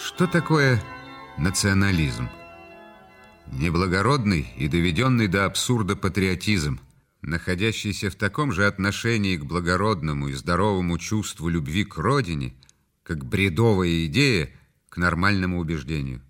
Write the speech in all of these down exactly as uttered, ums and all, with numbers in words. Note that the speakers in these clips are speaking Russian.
Что такое национализм? Неблагородный и доведенный до абсурда патриотизм, находящийся в таком же отношении к благородному и здоровому чувству любви к родине, как бредовая идея к нормальному убеждению.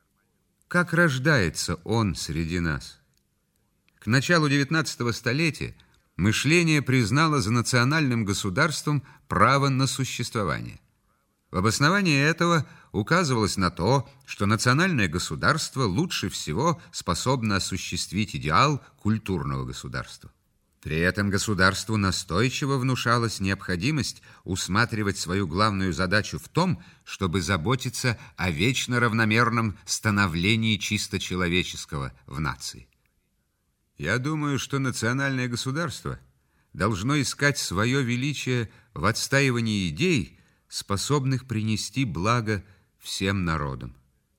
Как рождается он среди нас? К началу девятнадцатого столетия мышление признало за национальным государством право на существование. В обосновании этого указывалось на то, что национальное государство лучше всего способно осуществить идеал культурного государства. При этом государству настойчиво внушалась необходимость усматривать свою главную задачу в том, чтобы заботиться о вечно равномерном становлении чисто человеческого в нации. Я думаю, что национальное государство должно искать свое величие в отстаивании идей, способных принести благо всем народам.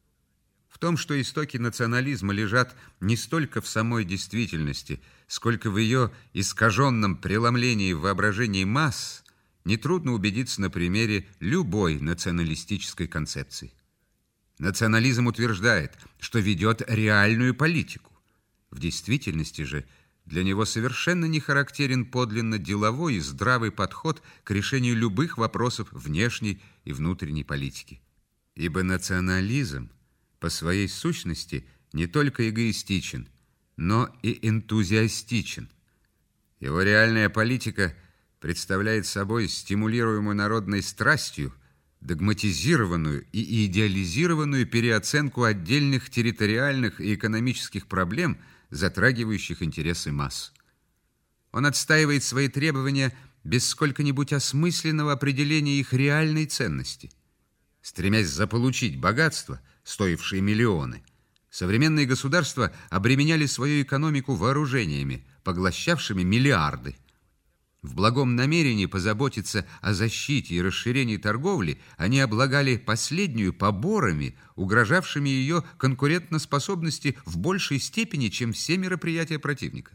В том, что истоки национализма лежат не столько в самой действительности, сколько в ее искаженном преломлении в воображении масс, нетрудно убедиться на примере любой националистической концепции. Национализм утверждает, что ведет реальную политику. В действительности же для него совершенно не характерен подлинно деловой и здравый подход к решению любых вопросов внешней и внутренней политики. Ибо национализм по своей сущности не только эгоистичен, но и энтузиастичен. Его реальная политика представляет собой стимулируемую народной страстью догматизированную и идеализированную переоценку отдельных территориальных и экономических проблем, затрагивающих интересы масс. Он отстаивает свои требования без сколько-нибудь осмысленного определения их реальной ценности. Стремясь заполучить богатство, стоившие миллионы, современные государства обременяли свою экономику вооружениями, поглощавшими миллиарды. В благом намерении позаботиться о защите и расширении торговли они облагали последнюю поборами, угрожавшими ее конкурентоспособности в большей степени, чем все мероприятия противника.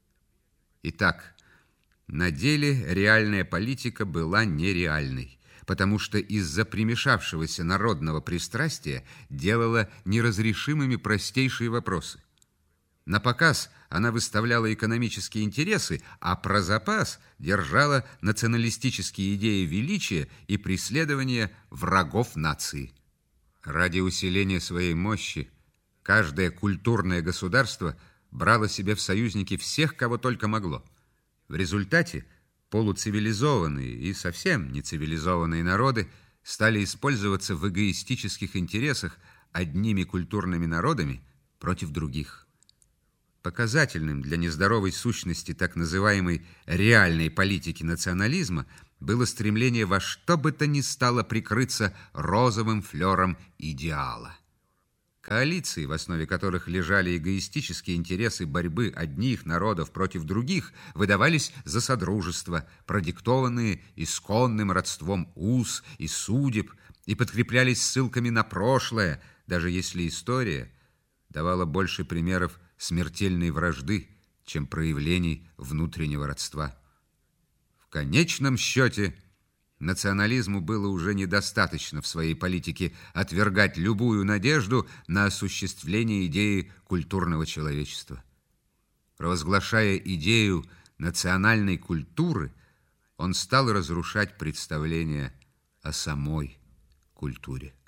Итак, на деле реальная политика была нереальной, потому что из-за примешавшегося народного пристрастия делала неразрешимыми простейшие вопросы. На показ она выставляла экономические интересы, а про запас держала националистические идеи величия и преследования врагов нации. Ради усиления своей мощи каждое культурное государство брало себе в союзники всех, кого только могло. В результате полуцивилизованные и совсем нецивилизованные народы стали использоваться в эгоистических интересах одними культурными народами против других. Показательным для нездоровой сущности так называемой реальной политики национализма было стремление во что бы то ни стало прикрыться розовым флером идеала. Коалиции, в основе которых лежали эгоистические интересы борьбы одних народов против других, выдавались за содружества, продиктованные исконным родством уз и судеб, и подкреплялись ссылками на прошлое, даже если история давала больше примеров смертельной вражды, чем проявлений внутреннего родства. В конечном счете, национализму было уже недостаточно в своей политике отвергать любую надежду на осуществление идеи культурного человечества. Провозглашая идею национальной культуры, он стал разрушать представления о самой культуре.